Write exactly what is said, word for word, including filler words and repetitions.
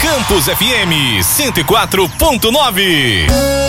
Campus F M cento e quatro ponto nove.